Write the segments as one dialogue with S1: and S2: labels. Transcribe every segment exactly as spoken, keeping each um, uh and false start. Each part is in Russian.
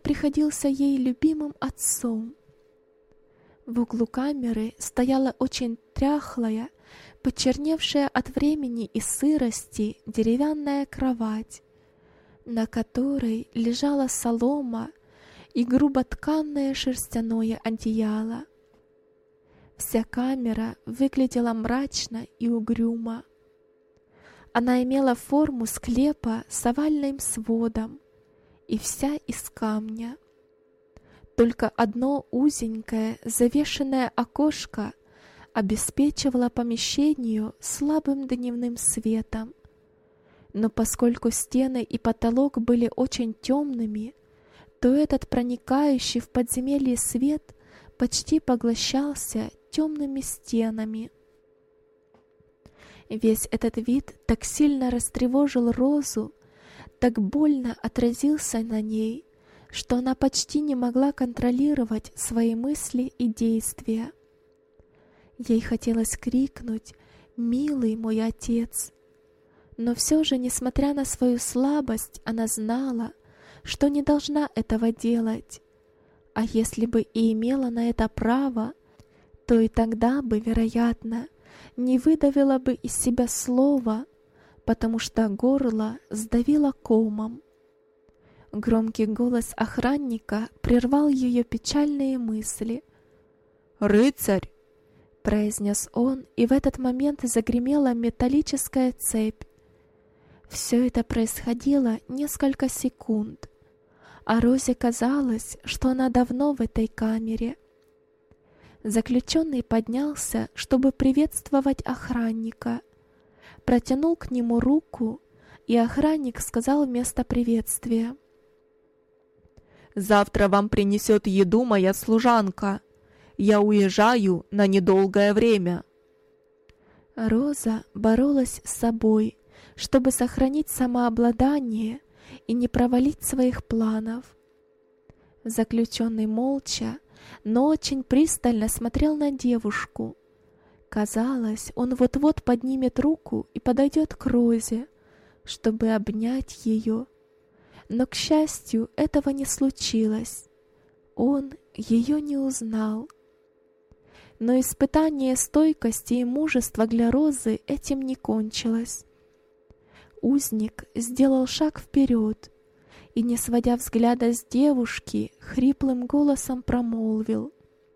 S1: приходился ей любимым отцом. В углу камеры стояла очень тряхлая, почерневшая от времени и сырости деревянная кровать, на которой лежала солома и груботканное шерстяное одеяло. Вся камера выглядела мрачно и угрюмо. Она имела форму склепа с овальным сводом и вся из камня. Только одно узенькое завешенное окошко обеспечивало помещению слабым дневным светом. Но поскольку стены и потолок были очень темными, то этот проникающий в подземелье свет почти поглощался темными стенами. Весь этот вид так сильно растревожил Розу, так больно отразился на ней, что она почти не могла контролировать свои мысли и действия. Ей хотелось крикнуть: «Милый мой отец!» Но все же, несмотря на свою слабость, она знала, что не должна этого делать. А если бы и имела на это право, то и тогда бы, вероятно, не выдавила бы из себя слова, потому что горло сдавило комом. Громкий голос охранника прервал ее печальные мысли.
S2: «Рыцарь!»
S1: — произнес он, и в этот момент загремела металлическая цепь. Все это происходило несколько секунд, а Розе казалось, что она давно в этой камере. Заключенный поднялся, чтобы приветствовать охранника, протянул к нему руку, и охранник сказал вместо приветствия:
S2: «Завтра вам принесет еду моя служанка. Я уезжаю на недолгое время».
S1: Роза боролась с собой, чтобы сохранить самообладание и не провалить своих планов. Заключенный молча, но очень пристально смотрел на девушку. Казалось, он вот-вот поднимет руку и подойдет к Розе, чтобы обнять ее. Но, к счастью, этого не случилось. Он ее не узнал. Но испытание стойкости и мужества для Розы этим не кончилось. Узник сделал шаг вперед и, не сводя взгляда с девушки, хриплым голосом промолвил: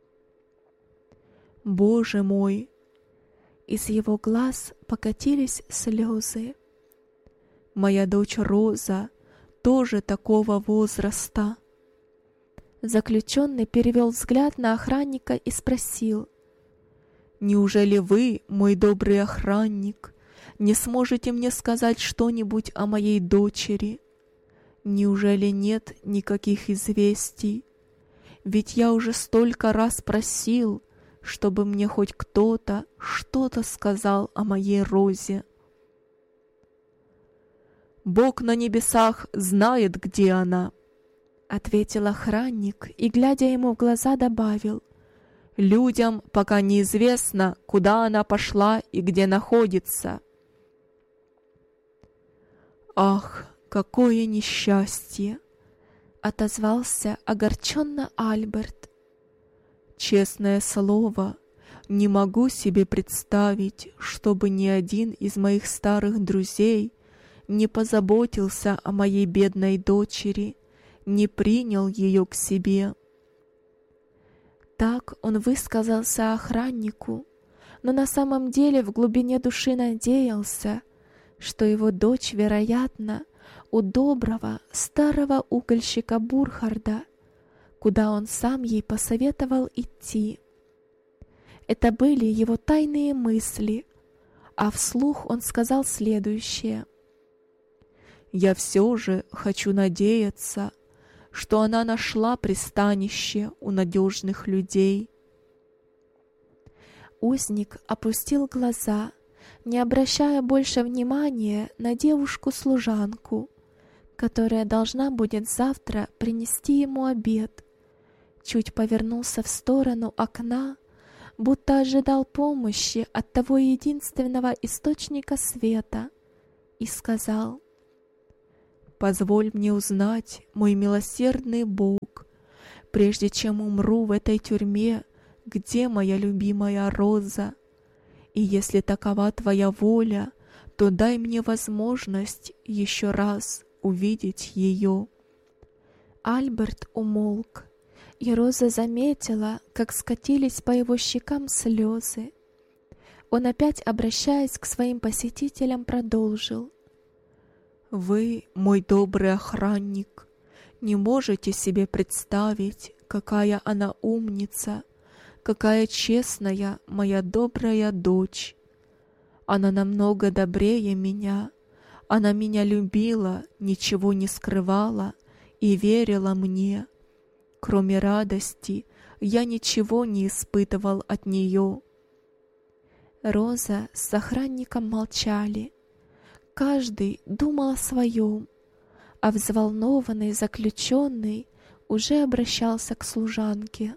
S2: «Боже мой!»
S1: Из его глаз покатились слезы.
S2: «Моя дочь Роза тоже такого возраста».
S1: Заключенный перевел взгляд на охранника и спросил:
S2: «Неужели вы, мой добрый охранник, не сможете мне сказать что-нибудь о моей дочери? Неужели нет никаких известий? Ведь я уже столько раз просил, чтобы мне хоть кто-то что-то сказал о моей Розе». «Бог на небесах знает, где она», —
S1: ответил охранник и, глядя ему в глаза, добавил:
S2: «Людям пока неизвестно, куда она пошла и где находится». «Ах, какое несчастье!»
S1: — отозвался огорченно Альберт.
S2: «Честное слово, не могу себе представить, чтобы ни один из моих старых друзей не позаботился о моей бедной дочери, не принял ее к себе».
S1: Так он высказался охраннику, но на самом деле в глубине души надеялся, что его дочь, вероятно, у доброго старого угольщика Бурхарда, куда он сам ей посоветовал идти. Это были его тайные мысли, а вслух он сказал следующее:
S2: «Я все же хочу надеяться, что она нашла пристанище у надежных людей».
S1: Узник опустил глаза, не обращая больше внимания на девушку-служанку, которая должна будет завтра принести ему обед. Чуть повернулся в сторону окна, будто ожидал помощи от того единственного источника света, и сказал:
S2: «Позволь мне узнать, мой милосердный Бог, прежде чем умру в этой тюрьме, где моя любимая Роза? И если такова твоя воля, то дай мне возможность еще раз увидеть ее».
S1: Альберт умолк, и Роза заметила, как скатились по его щекам слезы. Он опять, обращаясь к своим посетителям, продолжил:
S2: «Вы, мой добрый охранник, не можете себе представить, какая она умница, какая честная моя добрая дочь. Она намного добрее меня, она меня любила, ничего не скрывала и верила мне. Кроме радости, я ничего не испытывал от нее».
S1: Роза с охранником молчали. Каждый думал о своем, а взволнованный заключенный уже обращался к служанке.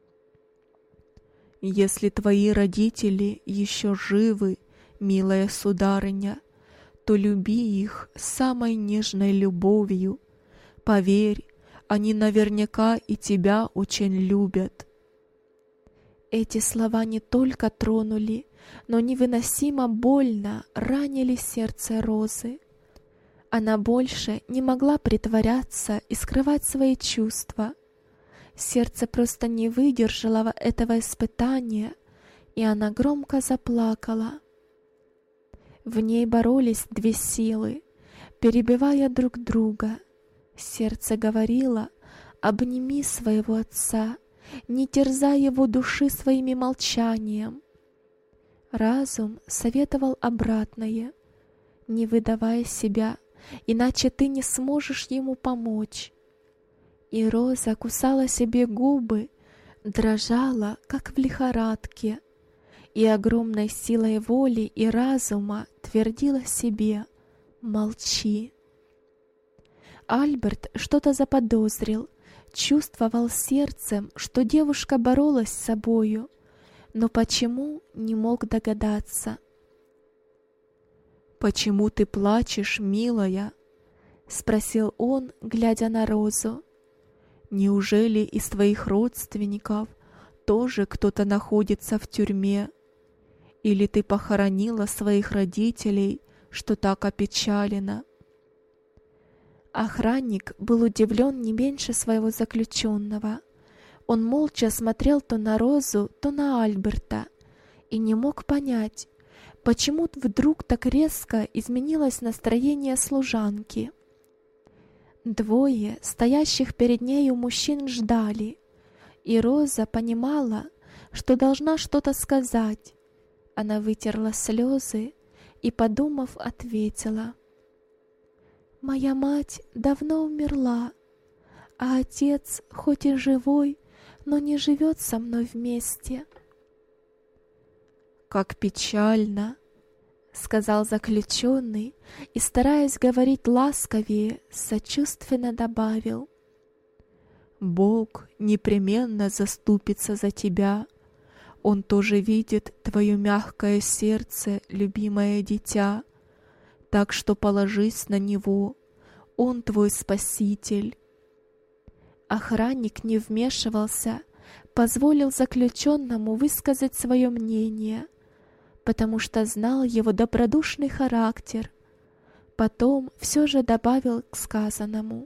S2: «Если твои родители еще живы, милая сударыня, то люби их самой нежной любовью. Поверь, они наверняка и тебя очень любят».
S1: Эти слова не только тронули, но невыносимо больно ранили сердце Розы. Она больше не могла притворяться и скрывать свои чувства. Сердце просто не выдержало этого испытания, и она громко заплакала. В ней боролись две силы, перебивая друг друга. Сердце говорило: «Обними своего отца, не терзай его души своими молчанием». Разум советовал обратное: «Не выдавай себя, иначе ты не сможешь ему помочь». И Роза кусала себе губы, дрожала, как в лихорадке, и огромной силой воли и разума твердила себе: «Молчи». Альберт что-то заподозрил, чувствовал сердцем, что девушка боролась с собою, но почему — не мог догадаться.
S2: «Почему ты плачешь, милая?» — спросил он, глядя на Розу. «Неужели из твоих родственников тоже кто-то находится в тюрьме? Или ты похоронила своих родителей, что так опечалена?»
S1: Охранник был удивлен не меньше своего заключенного. Он молча смотрел то на Розу, то на Альберта и не мог понять, почему вдруг так резко изменилось настроение служанки. Двое стоящих перед нею мужчин ждали, и Роза понимала, что должна что-то сказать. Она вытерла слезы и, подумав, ответила: «Моя мать давно умерла, а отец, хоть и живой, но не живет со мной вместе».
S2: «Как печально!»
S1: — сказал заключенный и, стараясь говорить ласковее, сочувственно добавил:
S2: «Бог непременно заступится за тебя. Он тоже видит твое мягкое сердце, любимое дитя. Так что положись на Него, Он твой Спаситель».
S1: Охранник не вмешивался, позволил заключенному высказать свое мнение, потому что знал его добродушный характер. Потом все же добавил к сказанному: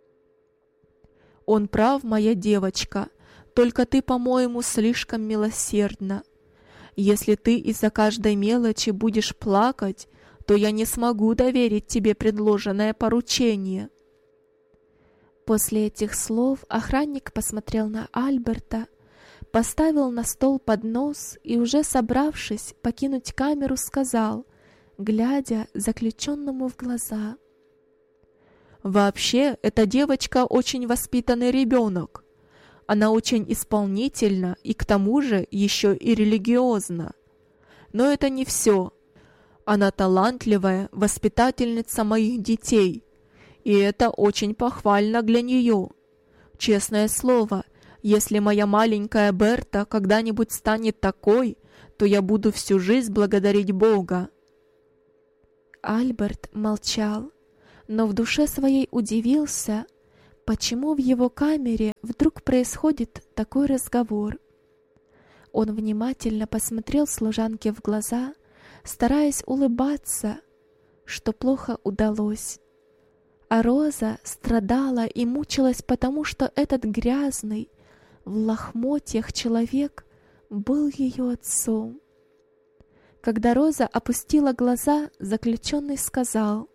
S2: «Он прав, моя девочка, только ты, по-моему, слишком милосердна. Если ты из-за каждой мелочи будешь плакать, то я не смогу доверить тебе предложенное поручение».
S1: После этих слов охранник посмотрел на Альберта, поставил на стол поднос и, уже собравшись покинуть камеру, сказал, глядя заключенному в глаза:
S2: «Вообще, эта девочка очень воспитанный ребенок. Она очень исполнительна и к тому же еще и религиозна. Но это не все. Она талантливая воспитательница моих детей, и это очень похвально для нее. Честное слово, если моя маленькая Берта когда-нибудь станет такой, то я буду всю жизнь благодарить Бога».
S1: Альберт молчал, но в душе своей удивился, почему в его камере вдруг происходит такой разговор. Он внимательно посмотрел служанке в глаза, стараясь улыбаться, что плохо удалось. А Роза страдала и мучилась, потому что этот грязный, в лохмотьях человек был ее отцом. Когда Роза опустила глаза, заключенный сказал: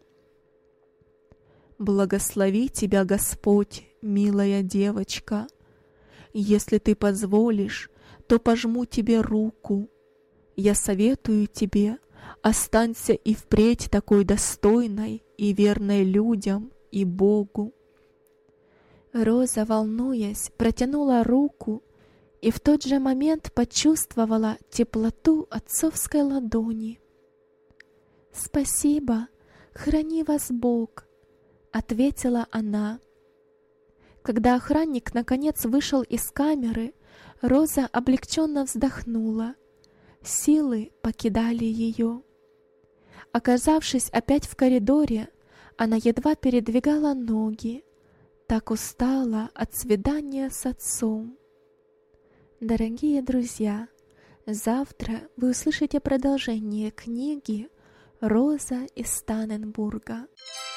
S2: «Благослови тебя Господь, милая девочка. Если ты позволишь, то пожму тебе руку. Я советую тебе, останься и впредь такой достойной и верной людям и Богу».
S1: Роза, волнуясь, протянула руку и в тот же момент почувствовала теплоту отцовской ладони. «Спасибо, храни вас Бог», — ответила она. Когда охранник наконец вышел из камеры, Роза облегченно вздохнула. Силы покидали ее. Оказавшись опять в коридоре, она едва передвигала ноги, так устала от свидания с отцом. Дорогие друзья, завтра вы услышите продолжение книги «Роза из Танненбурга».